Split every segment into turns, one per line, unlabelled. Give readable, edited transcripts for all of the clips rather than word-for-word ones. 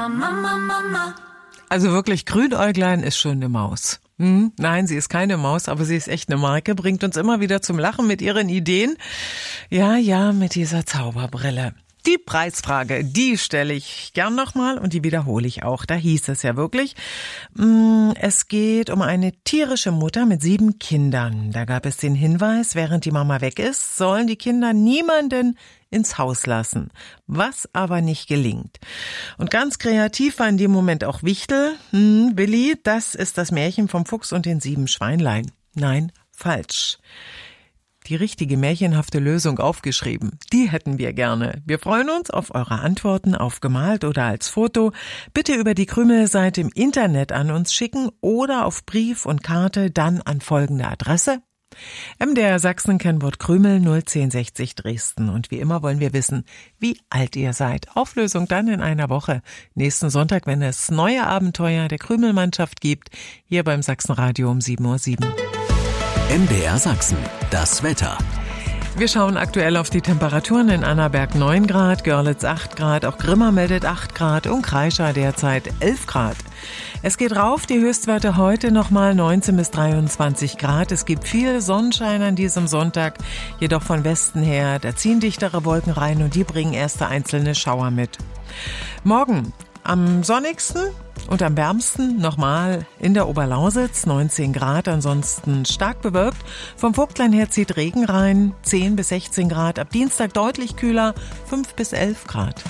Also wirklich, Grünäuglein ist schon eine Maus. Nein, sie ist keine Maus, aber sie ist echt eine Marke, bringt uns immer wieder zum Lachen mit ihren Ideen. Ja, mit dieser Zauberbrille. Die Preisfrage, die stelle ich gern nochmal und die wiederhole ich auch. Da hieß es ja wirklich, es geht um eine tierische Mutter mit 7 Kindern. Da gab es den Hinweis, während die Mama weg ist, sollen die Kinder niemanden ins Haus lassen, was aber nicht gelingt. Und ganz kreativ war in dem Moment auch Wichtel. Willi, das ist das Märchen vom Fuchs und den 7 Schweinlein. Nein, falsch. Die richtige märchenhafte Lösung aufgeschrieben. Die hätten wir gerne. Wir freuen uns auf eure Antworten, aufgemalt oder als Foto. Bitte über die Krümel-Seite im Internet an uns schicken oder auf Brief und Karte, dann an folgende Adresse: MDR Sachsen, Kennwort Krümel 01060 Dresden. Und wie immer wollen wir wissen, wie alt ihr seid. Auflösung dann in einer Woche. Nächsten Sonntag, wenn es neue Abenteuer der Krümelmannschaft gibt, hier beim Sachsenradio um 7:07 Uhr.
MDR Sachsen, das Wetter.
Wir schauen aktuell auf die Temperaturen. In Annaberg 9 Grad, Görlitz 8 Grad, auch Grimma meldet 8 Grad und Kreischa derzeit 11 Grad. Es geht rauf, die Höchstwerte heute nochmal 19 bis 23 Grad. Es gibt viel Sonnenschein an diesem Sonntag, jedoch von Westen her, da ziehen dichtere Wolken rein und die bringen erste einzelne Schauer mit. Morgen am sonnigsten und am wärmsten nochmal in der Oberlausitz, 19 Grad, ansonsten stark bewölkt. Vom Vogtland her zieht Regen rein, 10 bis 16 Grad. Ab Dienstag deutlich kühler, 5 bis 11 Grad.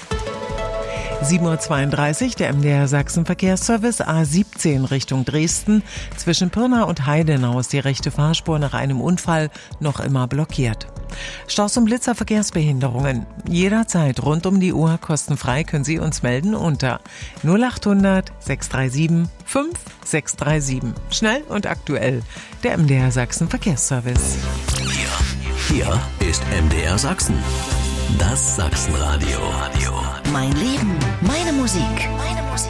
7:32 Uhr, der MDR Sachsen Verkehrsservice, A17 Richtung Dresden. Zwischen Pirna und Heidenau ist die rechte Fahrspur nach einem Unfall noch immer blockiert. Staus und Blitzer, Verkehrsbehinderungen. Jederzeit rund um die Uhr kostenfrei können Sie uns melden unter 0800 637 5637. Schnell und aktuell, der MDR Sachsen Verkehrsservice.
Hier ist MDR Sachsen. Das Sachsenradio.
Mein Leben, meine Musik.